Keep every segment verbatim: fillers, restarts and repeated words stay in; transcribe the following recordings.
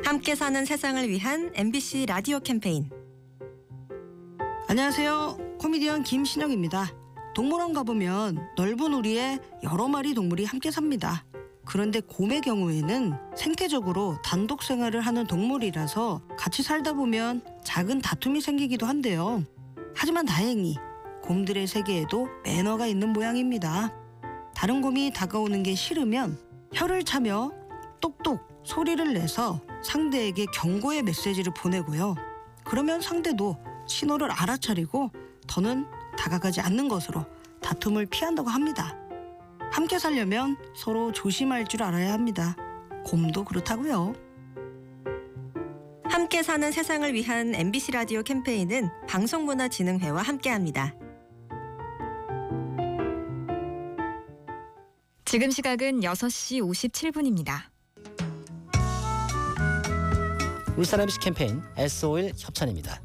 함께 사는 세상을 위한 엠비씨 라디오 캠페인. 안녕하세요. 코미디언 김신영입니다. 동물원 가보면 넓은 우리에 여러 마리 동물이 함께 삽니다. 그런데 곰의 경우에는 생태적으로 단독 생활을 하는 동물이라서 같이 살다 보면 작은 다툼이 생기기도 한데요. 하지만 다행히 곰들의 세계에도 매너가 있는 모양입니다. 다른 곰이 다가오는 게 싫으면 혀를 차며 똑똑 소리를 내서 상대에게 경고의 메시지를 보내고요. 그러면 상대도 신호를 알아차리고 더는 다가가지 않는 것으로 다툼을 피한다고 합니다. 함께 살려면 서로 조심할 줄 알아야 합니다. 곰도 그렇다고요. 함께 사는 세상을 위한 엠비씨 라디오 캠페인은 방송문화진흥회와 함께합니다. 지금 시각은 여섯 시 오십칠 분입니다. 울산 엠비씨 캠페인 에스오일 협찬입니다.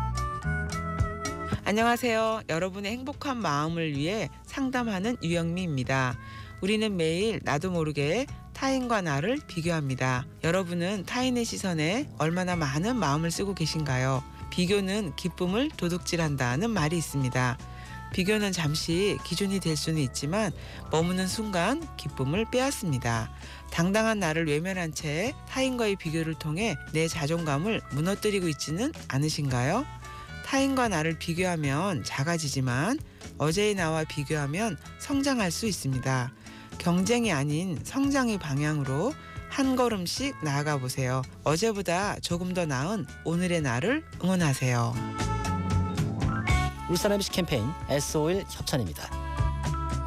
안녕하세요. 여러분의 행복한 마음을 위해 상담하는 유영미입니다. 우리는 매일 나도 모르게 타인과 나를 비교합니다. 여러분은 타인의 시선에 얼마나 많은 마음을 쓰고 계신가요? 비교는 기쁨을 도둑질한다는 말이 있습니다. 비교는 잠시 기준이 될 수는 있지만 머무는 순간 기쁨을 빼앗습니다. 당당한 나를 외면한 채 타인과의 비교를 통해 내 자존감을 무너뜨리고 있지는 않으신가요? 타인과 나를 비교하면 작아지지만 어제의 나와 비교하면 성장할 수 있습니다. 경쟁이 아닌 성장의 방향으로 한 걸음씩 나아가 보세요. 어제보다 조금 더 나은 오늘의 나를 응원하세요. 울산 엠비씨 캠페인 에스오일 협찬입니다.